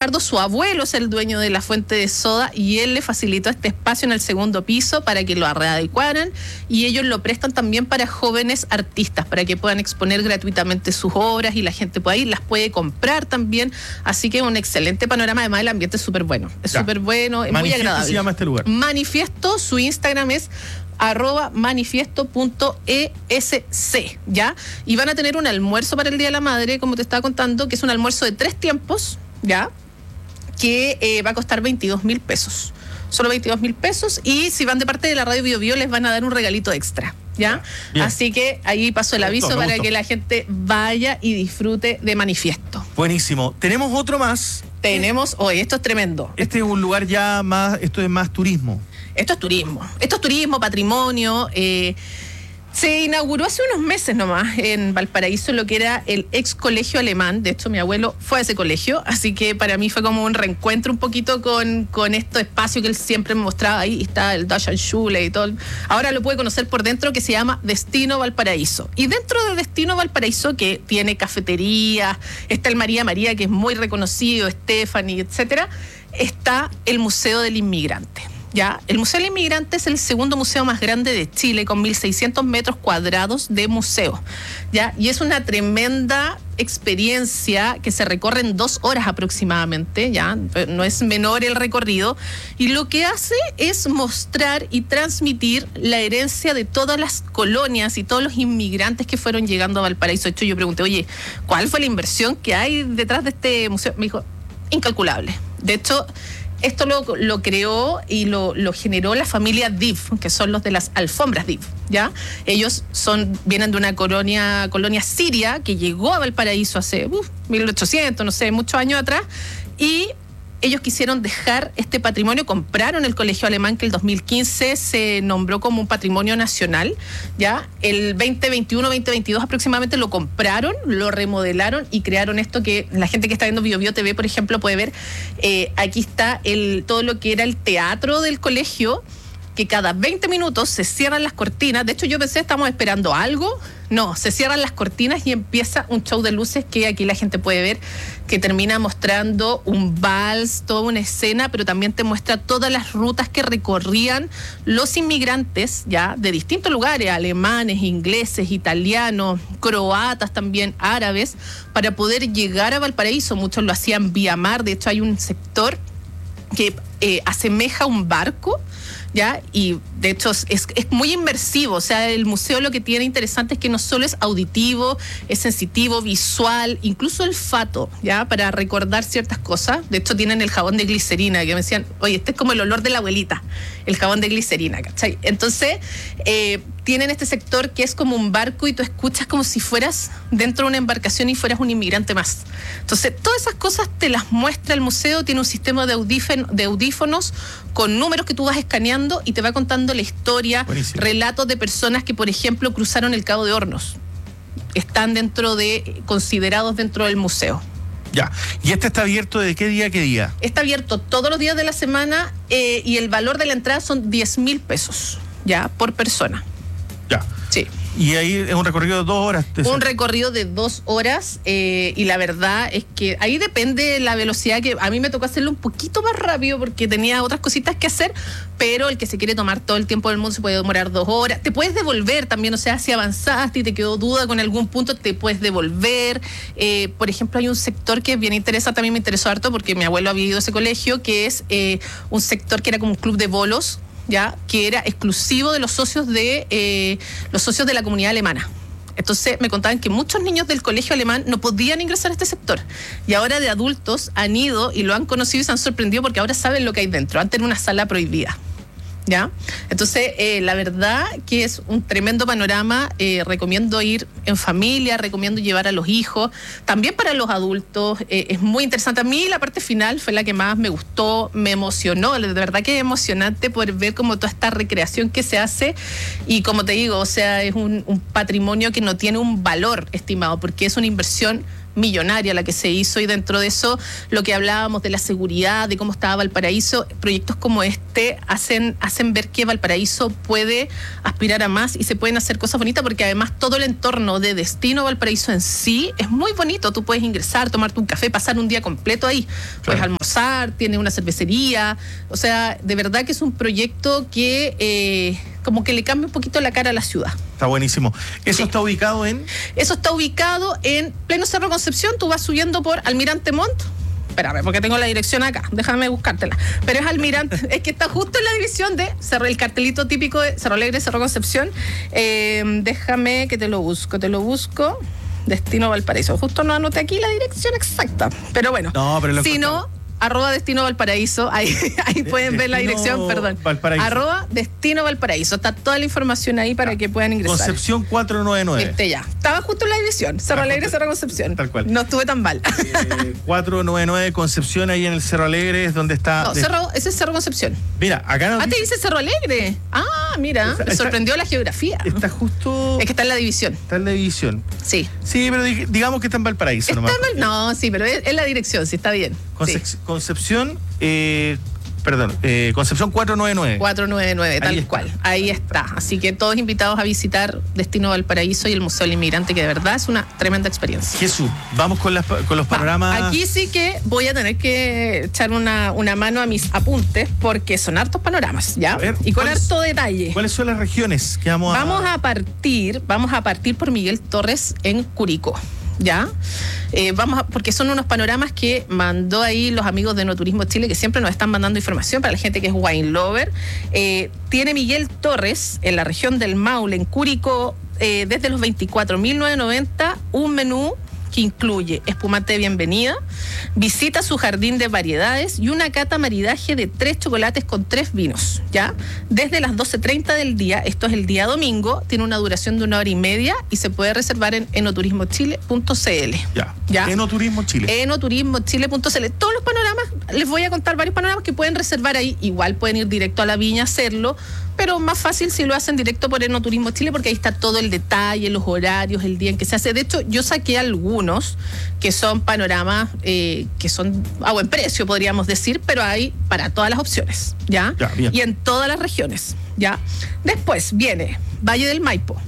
Ricardo, su abuelo es el dueño de la fuente de soda y él le facilitó este espacio en el segundo piso para que lo readecuaran, y ellos lo prestan también para jóvenes artistas, para que puedan exponer gratuitamente sus obras y la gente pueda ir, las puede comprar también. Así que un excelente panorama. Además, el ambiente es súper bueno. Es súper bueno, es muy agradable. Se llama este lugar. Manifiesto, su Instagram es @manifiesto.esc, ¿ya? Y van a tener un almuerzo para el Día de la Madre, como te estaba contando, que es un almuerzo de 3 tiempos, ¿ya? Que va a costar 22.000 pesos. Solo 22.000 pesos. Y si van de parte de la Radio Bio Bio, les van a dar un regalito extra, ¿ya? Bien. Así que ahí paso el aviso para que la gente vaya y disfrute de Manifiesto. Buenísimo. ¿Tenemos otro más? Tenemos, hoy esto es tremendo. Este es un lugar ya más, esto es más turismo. Esto es turismo, patrimonio. Se inauguró hace unos meses nomás en Valparaíso lo que era el ex colegio alemán. De hecho, mi abuelo fue a ese colegio, así que para mí fue como un reencuentro un poquito con este espacio que él siempre me mostraba. Ahí está el Deutschlandschule y todo. Ahora lo puede conocer por dentro, que se llama Destino Valparaíso. Y dentro de Destino Valparaíso, que tiene cafetería, está el María María, que es muy reconocido, Stephanie, etcétera, está el Museo del Inmigrante. ¿Ya? El Museo del Inmigrante es el segundo museo más grande de Chile, con 1.600 metros cuadrados de museo, ¿ya? Y es una tremenda experiencia que se recorre en 2 horas aproximadamente, ¿ya? No es menor el recorrido, y lo que hace es mostrar y transmitir la herencia de todas las colonias y todos los inmigrantes que fueron llegando a Valparaíso. De hecho, yo pregunté, oye, ¿cuál fue la inversión que hay detrás de este museo? Me dijo, incalculable. De hecho, esto lo creó y lo generó la familia Div, que son los de las alfombras Div, ¿ya? Ellos vienen de una colonia siria que llegó a Valparaíso hace 1800, no sé, muchos años atrás, y ellos quisieron dejar este patrimonio, compraron el colegio alemán, que el 2015 se nombró como un patrimonio nacional, ¿ya? El 2021-2022 aproximadamente lo compraron, lo remodelaron y crearon esto que la gente que está viendo Bio Bio TV, por ejemplo, puede ver. Aquí está todo lo que era el teatro del colegio, que cada 20 minutos se cierran las cortinas. De hecho, yo pensé, estamos esperando algo. No, se cierran las cortinas y empieza un show de luces que aquí la gente puede ver, que termina mostrando un vals, toda una escena, pero también te muestra todas las rutas que recorrían los inmigrantes, ya, de distintos lugares, alemanes, ingleses, italianos, croatas también, árabes, para poder llegar a Valparaíso. Muchos lo hacían vía mar. De hecho, hay un sector que asemeja un barco, ¿ya? Y de hecho es muy inmersivo. O sea, el museo lo que tiene interesante es que no solo es auditivo, es sensitivo, visual, incluso olfato, ¿ya? Para recordar ciertas cosas. De hecho, tienen el jabón de glicerina, que me decían, oye, este es como el olor de la abuelita, el jabón de glicerina, ¿cachai? Entonces, tienen este sector que es como un barco y tú escuchas como si fueras dentro de una embarcación y fueras un inmigrante más. Entonces, todas esas cosas te las muestra el museo. Tiene un sistema de audífonos con números que tú vas escaneando y te va contando la historia. Buenísimo. Relatos de personas que, por ejemplo, cruzaron el Cabo de Hornos. Están considerados dentro del museo. Ya. ¿Y este está abierto de qué día a qué día? Está abierto todos los días de la semana y el valor de la entrada son 10.000 pesos, ¿ya? Por persona. Ya. Sí. Y ahí es un recorrido de 2 horas. Un recorrido de 2 horas y la verdad es que ahí depende la velocidad, que a mí me tocó hacerlo un poquito más rápido porque tenía otras cositas que hacer, pero el que se quiere tomar todo el tiempo del mundo se puede demorar 2 horas. Te puedes devolver también, o sea, si avanzaste y te quedó duda con algún punto, te puedes devolver. Por ejemplo, hay un sector que es bien interesante, a mí me interesó harto porque mi abuelo había ido a ese colegio, que es un sector que era como un club de bolos, ya, que era exclusivo de los socios de la comunidad alemana. Entonces me contaban que muchos niños del colegio alemán no podían ingresar a este sector, y ahora de adultos han ido y lo han conocido y se han sorprendido porque ahora saben lo que hay dentro. Antes era una sala prohibida, ¿ya? Entonces, la verdad que es un tremendo panorama. Recomiendo ir en familia, recomiendo llevar a los hijos, también para los adultos. Es muy interesante. A mí la parte final fue la que más me gustó, me emocionó. De verdad que es emocionante poder ver como toda esta recreación que se hace, y como te digo, o sea, es un patrimonio que no tiene un valor estimado porque es una inversión millonaria la que se hizo, y dentro de eso lo que hablábamos de la seguridad, de cómo estaba Valparaíso, proyectos como este hacen ver que Valparaíso puede aspirar a más y se pueden hacer cosas bonitas, porque además todo el entorno de Destino Valparaíso en sí es muy bonito. Tú puedes ingresar, tomarte un café, pasar un día completo ahí. Puedes almorzar, tiene una cervecería. O sea, de verdad que es un proyecto que como que le cambia un poquito la cara a la ciudad. Está buenísimo. ¿Eso está ubicado en? Eso está ubicado en pleno Cerro Concepción. Tú vas subiendo por Almirante Montt. Espérame, porque tengo la dirección acá, déjame buscártela. Pero es Almirante, es que está justo en la división de Cerro, el cartelito típico de Cerro Alegre, Cerro Concepción. Déjame que te lo busco. Destino Valparaíso. Justo no anoté aquí la dirección exacta. Pero bueno, si no, @Destino Valparaíso, ahí pueden ver la dirección, perdón. Valparaíso. @Destino Valparaíso. Está toda la información ahí para que puedan ingresar. Concepción 499. Ya. Estaba justo en la división. Cerro Alegre, Cerro Concepción. Tal cual. No estuve tan mal. 499 Concepción, ahí en el Cerro Alegre, es donde está. No, ese es Cerro Concepción. Mira, acá te dice Cerro Alegre. Mira, me sorprendió la geografía. Está justo. Es que está en la división. Está en la división. Sí. Sí, pero digamos que está en Valparaíso nomás. No, sí, pero es la dirección, sí, está bien. Concepción, Concepción 499. 499, tal cual. Ahí está. Así que todos invitados a visitar Destino Valparaíso y el Museo del Inmigrante, que de verdad es una tremenda experiencia. Jesús, vamos con los panoramas. Aquí sí que voy a tener que echar una mano a mis apuntes, porque son hartos panoramas, ¿ya? A ver, y con harto detalle. ¿Cuáles son las regiones que vamos a partir por Miguel Torres en Curicó. ¿Ya? Porque son unos panoramas que mandó ahí los amigos de No Turismo Chile, que siempre nos están mandando información para la gente que es wine lover. Tiene Miguel Torres en la región del Maule, en Curicó, desde los 24.990, un menú que incluye espumante de bienvenida, visita su jardín de variedades y una cata maridaje de 3 chocolates con 3 vinos, ¿ya? Desde las 12:30 del día, esto es el día domingo, tiene una duración de 1 hora y media y se puede reservar en enoturismochile.cl. ¿Ya? Enoturismo Chile. Enoturismochile.cl. Todos los panoramas, les voy a contar varios panoramas que pueden reservar ahí. Igual pueden ir directo a la viña a hacerlo, pero más fácil si lo hacen directo por Enoturismo Chile, porque ahí está todo el detalle, los horarios, el día en que se hace. De hecho, yo saqué algunos que son panoramas que son a buen precio, podríamos decir, pero hay para todas las opciones, ¿ya? Y en todas las regiones, ¿ya? Después viene Valle del Maipo,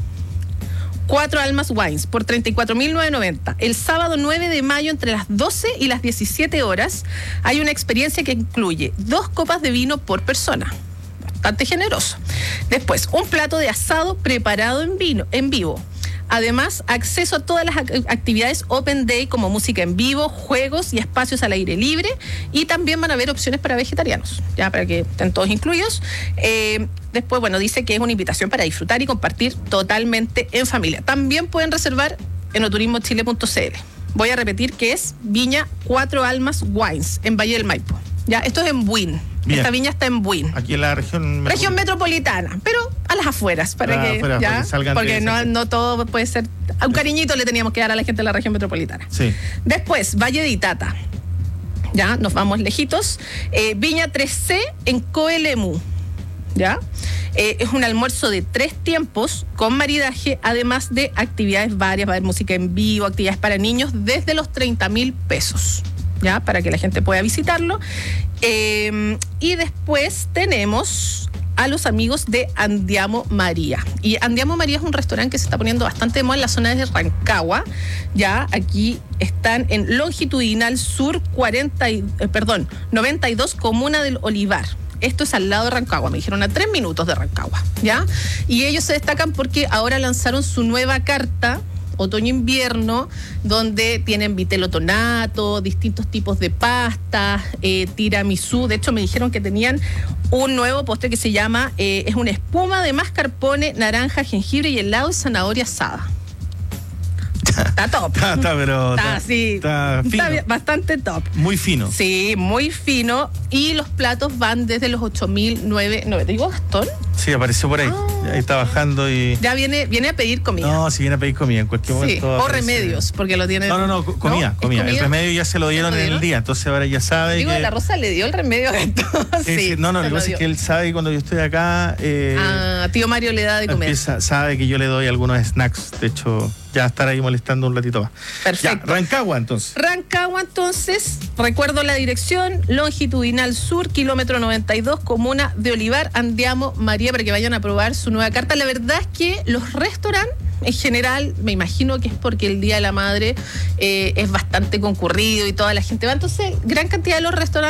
4 Almas Wines por 34.990. El sábado 9 de mayo, entre las 12 y las 17 horas, hay una experiencia que incluye 2 copas de vino por persona. Bastante generoso. Después, un plato de asado preparado en vivo. Además, acceso a todas las actividades Open Day, como música en vivo, juegos y espacios al aire libre. Y también van a haber opciones para vegetarianos, ya para que estén todos incluidos. Después, dice que es una invitación para disfrutar y compartir totalmente en familia. También pueden reservar en enoturismochile.cl. Voy a repetir que es Viña 4 Almas Wines, en Valle del Maipo. Ya, esto es en Buin. Bien. Esta viña está en Buin. Aquí en la región metropolitana, pero a las afueras, para que salgan. Porque no todo puede ser. Un cariñito le teníamos que dar a la gente de la región metropolitana. Sí. Después, Valle de Itata. Ya, nos vamos lejitos. Viña 3C en Coelemu. ¿Ya? Es un almuerzo de 3 tiempos con maridaje, además de actividades varias. Va a haber música en vivo, actividades para niños desde los 30.000 pesos. ¿Ya? Para que la gente pueda visitarlo. Y después tenemos a los amigos de Andiamo María. Y Andiamo María es un restaurante que se está poniendo bastante de moda en la zona de Rancagua. Ya, aquí están en Longitudinal Sur 92, Comuna del Olivar. Esto es al lado de Rancagua, me dijeron, a 3 minutos de Rancagua, ¿ya? Y ellos se destacan porque ahora lanzaron su nueva carta otoño-invierno, donde tienen vitelo tonato, distintos tipos de pastas, tiramisú. De hecho, me dijeron que tenían un nuevo postre que se llama, es una espuma de mascarpone, naranja, jengibre y helado de zanahoria asada. Está top. Está bastante top. Muy fino. Sí, muy fino. Y los platos van desde los 8.990. ¿Digo Gastón? Sí, apareció por ahí. Ahí está bajando y... Ya viene a pedir comida. No, si viene a pedir comida en cualquier momento. O remedios, porque lo tiene... No, comida. El remedio ya se lo dieron en el día, entonces ahora ya sabe. Digo, la Rosa le dio el remedio a esto. Sí. No, lo que pasa es que él sabe que cuando yo estoy acá... tío Mario le da de comer. Sabe que yo le doy algunos snacks. De hecho, ya estar ahí molestando un ratito más. Perfecto. Ya, Rancagua entonces. Rancagua entonces, recuerdo la dirección, longitudinal sur, kilómetro 92, comuna de Olivar. Andiamo, María, para que vayan a probar su nueva carta. La verdad es que los restaurantes, en general, me imagino que es porque el Día de la Madre es bastante concurrido y toda la gente va. Entonces, gran cantidad de los restaurantes